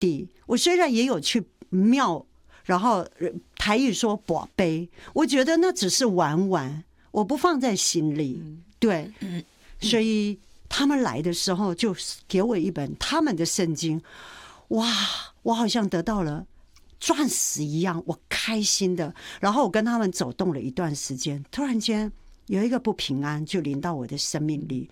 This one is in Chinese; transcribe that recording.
地。我虽然也有去庙，然后台语说宝贝，我觉得那只是玩玩，我不放在心里。对，所以他们来的时候就给我一本他们的圣经，哇，我好像得到了钻石一样，我开心的。然后我跟他们走动了一段时间，突然间有一个不平安就临到我的生命里，